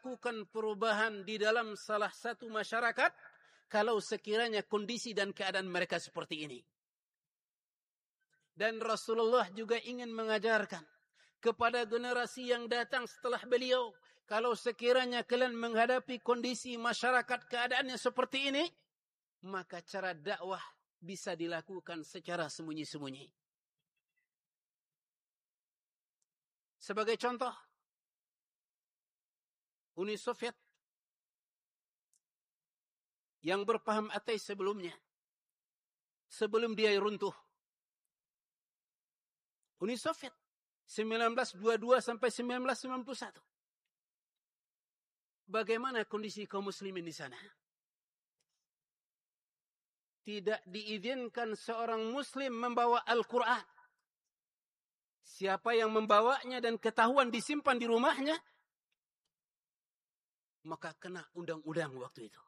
melakukan perubahan di dalam salah satu masyarakat kalau sekiranya kondisi dan keadaan mereka seperti ini. Dan Rasulullah juga ingin mengajarkan kepada generasi yang datang setelah beliau, kalau sekiranya kalian menghadapi kondisi masyarakat keadaannya seperti ini, maka cara dakwah bisa dilakukan secara sembunyi-sembunyi. Sebagai contoh, Uni Soviet yang berpaham ateis sebelumnya, sebelum dia runtuh. Uni Soviet 1922 sampai 1991. Bagaimana kondisi kaum muslimin di sana? Tidak diizinkan seorang muslim membawa Al-Quran. Siapa yang membawanya dan ketahuan disimpan di rumahnya, maka kena undang-undang waktu itu.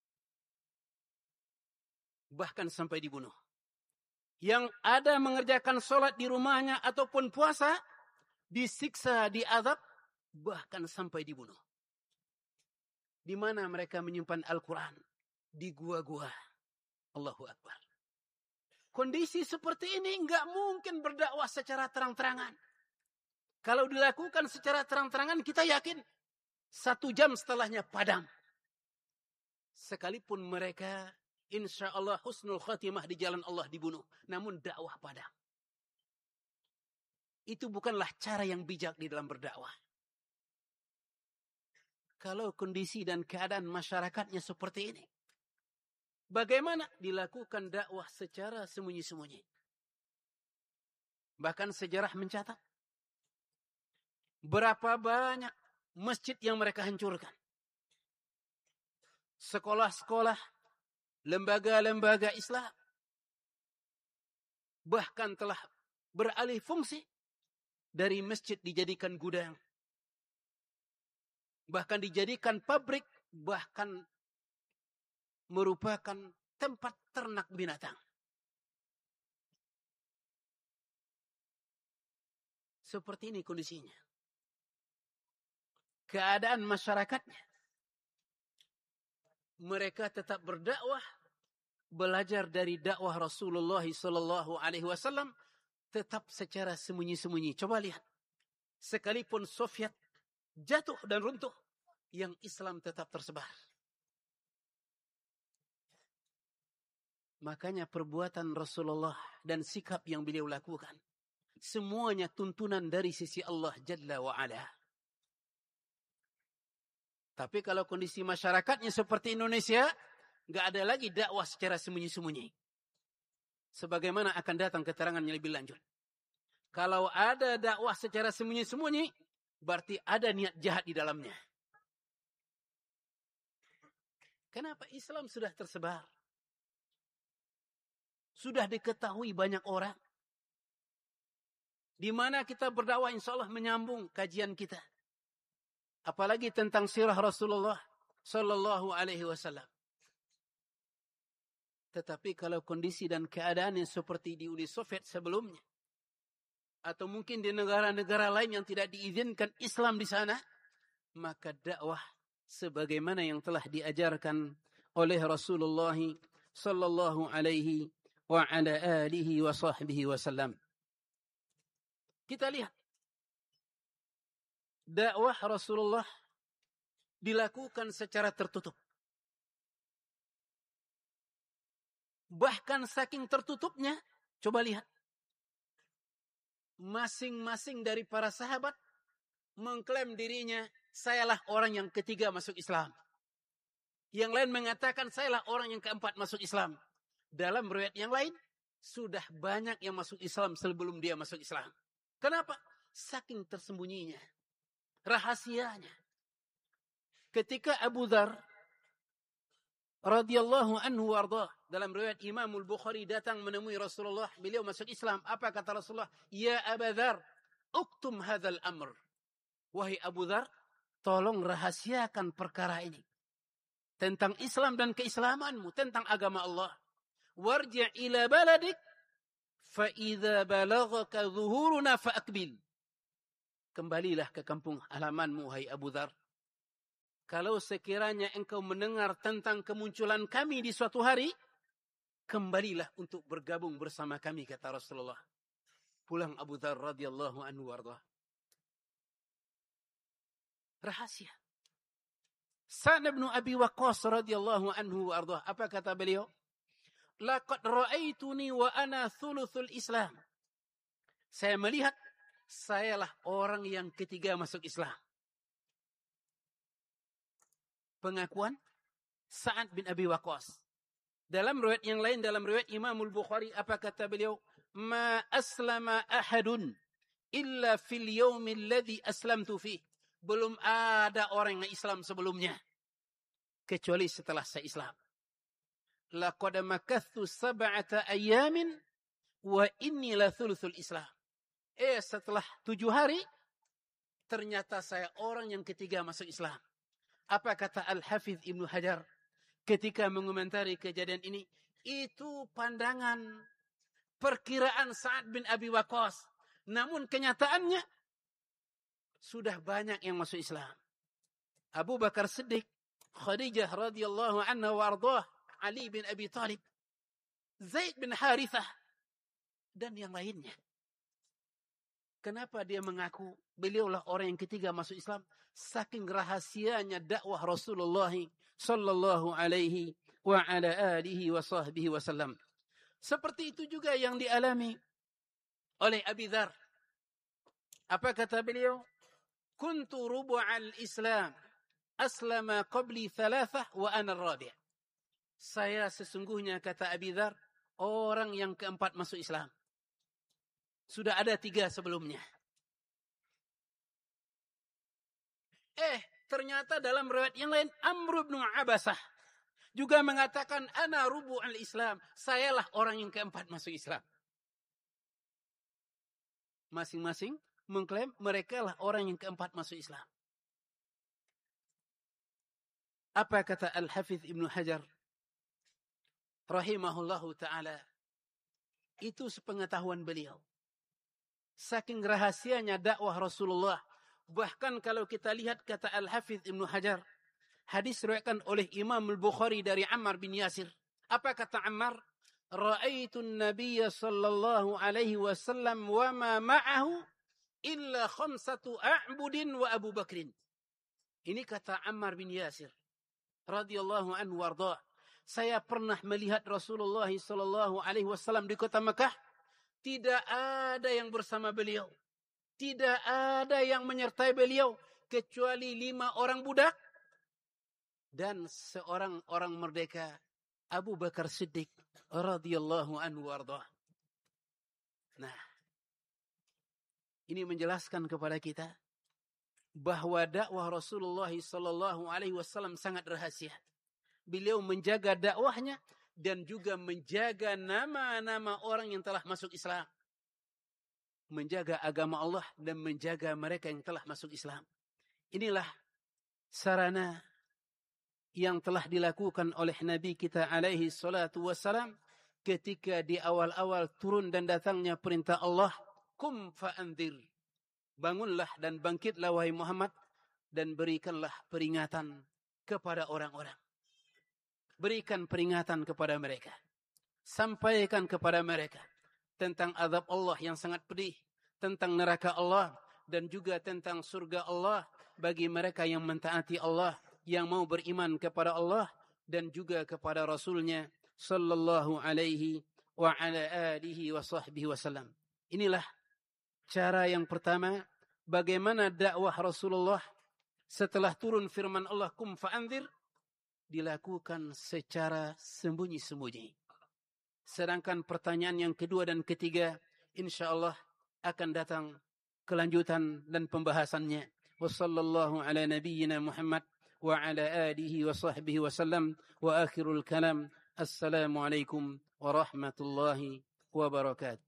Bahkan sampai dibunuh. Yang ada mengerjakan sholat di rumahnya ataupun puasa, disiksa, diazab, bahkan sampai dibunuh. Di mana mereka menyimpan Al-Quran? Di gua-gua. Allahu Akbar. Kondisi seperti ini enggak mungkin berdakwah secara terang-terangan. Kalau dilakukan secara terang-terangan, kita yakin 1 jam setelahnya padam. Sekalipun mereka insya Allah husnul khatimah di jalan Allah dibunuh. Namun dakwah padam. Itu bukanlah cara yang bijak di dalam berdakwah. Kalau kondisi dan keadaan masyarakatnya seperti ini, bagaimana dilakukan dakwah secara sembunyi-sembunyi? Bahkan sejarah mencatat berapa banyak masjid yang mereka hancurkan. Sekolah-sekolah, lembaga-lembaga Islam bahkan telah beralih fungsi dari masjid dijadikan gudang. Bahkan dijadikan pabrik, bahkan merupakan tempat ternak binatang. Seperti ini kondisinya. Keadaan masyarakatnya. Mereka tetap berdakwah, belajar dari dakwah Rasulullah SAW, tetap secara sembunyi-sembunyi. Coba lihat. Sekalipun Soviet jatuh dan runtuh, yang Islam tetap tersebar. Makanya perbuatan Rasulullah dan sikap yang beliau lakukan, semuanya tuntunan dari sisi Allah Jalla wa'ala. Tapi kalau kondisi masyarakatnya seperti Indonesia, nggak ada lagi dakwah secara sembunyi-sembunyi. Sebagaimana akan datang keterangannya lebih lanjut. Kalau ada dakwah secara sembunyi-sembunyi, berarti ada niat jahat di dalamnya. Kenapa? Islam sudah tersebar. Sudah diketahui banyak orang. Di mana kita berdakwah insya Allah menyambung kajian kita. Apalagi tentang sirah Rasulullah Sallallahu Alaihi Wasallam. Tetapi kalau kondisi dan keadaan yang seperti di Uni Soviet sebelumnya, atau mungkin di negara-negara lain yang tidak diizinkan Islam di sana, maka dakwah sebagaimana yang telah diajarkan oleh Rasulullah Sallallahu Alaihi wa ala alihi wa sahbihi wasallam. Kita lihat dakwah Rasulullah dilakukan secara tertutup. Bahkan saking tertutupnya, coba lihat. Masing-masing dari para sahabat mengklaim dirinya, sayalah orang yang ketiga masuk Islam. Yang lain mengatakan, sayalah orang yang keempat masuk Islam. Dalam riwayat yang lain, sudah banyak yang masuk Islam sebelum dia masuk Islam. Kenapa? Saking tersembunyinya. Rahasianya. Ketika Abu Dzar radhiyallahu anhu warḍah, dalam riwayat Imam Al-Bukhari datang menemui Rasulullah, beliau masuk Islam. Apa kata Rasulullah? Ya Abu Dzar, uktum hadzal amr. Wahai Abu Dzar, tolong rahasiakan perkara ini. Tentang Islam dan keislamanmu, tentang agama Allah. Warji' ila baladik, fa idza balaghaka zuhuruna fa akbil. Kembalilah ke kampung halamanmu, hai Abu Dzar. kalau sekiranya engkau mendengar tentang kemunculan kami di suatu hari, kembalilah untuk bergabung bersama kami, kata Rasulullah. Pulang Abu Dzar radhiyallahu anhu warḍah. Rahasia. Sa'd bin Abi Waqqas radhiyallahu anhu warḍah, apa kata beliau? Laqad ra'aituni wa ana thuluthul Islam. Saya melihat sayalah orang yang ketiga masuk Islam. Pengakuan Sa'ad bin Abi Waqqas. Dalam riwayat yang lain, dalam riwayat Imam Al-Bukhari, apa kata beliau? Ma aslama ahadun illa fil yaumil ladzi aslamtu fih. Belum ada orang yang Islam sebelumnya kecuali setelah saya Islam. Laqad makathtu sab'ata ayamin wa inni la thuluthul Islam. Setelah 7 hari ternyata saya orang yang ketiga masuk Islam. Apa kata Al-Hafidh Ibnu Hajar ketika mengomentari kejadian ini? Itu pandangan, perkiraan Sa'ad bin Abi Waqqas. Namun kenyataannya sudah banyak yang masuk Islam. Abu Bakar Siddiq, Khadijah radhiyallahu anha wa ardhah, Ali bin Abi Thalib, Zaid bin Harithah, dan yang lainnya. Kenapa dia mengaku beliaulah orang yang ketiga masuk Islam? Saking rahasianya dakwah Rasulullah sallallahu alaihi wa ala alihi wa sahbihi wasallam. Seperti itu juga yang dialami oleh Abi Dzar. Apa kata beliau? Kuntu rubu'al Islam, aslama qabli thalathah wa ana ar-rabi'. Saya sesungguhnya, kata Abi Dzar, orang yang keempat masuk Islam. Sudah ada 3 sebelumnya. Ternyata dalam riwayat yang lain, Amr bin Abasah juga mengatakan, ana rubu'al Islam. Sayalah orang yang keempat masuk Islam. Masing-masing mengklaim mereka lah orang yang keempat masuk Islam. Apa kata Al-Hafidh Ibnu Hajar rahimahullahu ta'ala? Itu sepengetahuan beliau. Saking rahasianya dakwah Rasulullah. Bahkan kalau kita lihat kata Al-Hafidh Ibnu Hajar, hadis riwayatkan oleh Imam Al-Bukhari dari Ammar bin Yasir. Apa kata Ammar? Ra'aitu an-nabiyya sallallahu alaihi wasallam wa ma ma'ahu illa 5 a'budin wa Abu Bakrin. Ini kata Ammar bin Yasir radhiyallahu anhu warḍah. Saya pernah melihat Rasulullah sallallahu alaihi wasallam di kota Mekah. Tidak ada yang bersama beliau. Tidak ada yang menyertai beliau. Kecuali 5 orang budak. Dan seorang orang merdeka. Abu Bakar Siddiq. Radhiyallahu anhu warḍah. Nah. Ini menjelaskan kepada kita. Bahwa dakwah Rasulullah sallallahu alaihi wasallam sangat rahasia. Beliau menjaga dakwahnya. Dan juga menjaga nama-nama orang yang telah masuk Islam. Menjaga agama Allah dan menjaga mereka yang telah masuk Islam. Inilah sarana yang telah dilakukan oleh Nabi kita alaihi salatu wassalam ketika di awal-awal turun dan datangnya perintah Allah, kum fa'anzir. Bangunlah dan bangkitlah wahai Muhammad dan berikanlah peringatan kepada orang-orang. Berikan peringatan kepada mereka. Sampaikan kepada mereka tentang azab Allah yang sangat pedih, tentang neraka Allah, dan juga tentang surga Allah bagi mereka yang mentaati Allah, yang mau beriman kepada Allah dan juga kepada Rasulnya sallallahu alaihi wa ala alihi wa sahbihi wasallam. Inilah cara yang pertama bagaimana dakwah Rasulullah setelah turun firman Allah, kum fa'anzir, dilakukan secara sembunyi-sembunyi. Sedangkan pertanyaan yang kedua dan ketiga, insyaallah akan datang kelanjutan dan pembahasannya. Wassallallahu ala nabiyyina Muhammad wa ala alihi wa sahbihi wasallam. Wa akhirul kalam. Assalamualaikum warahmatullahi wabarakatuh.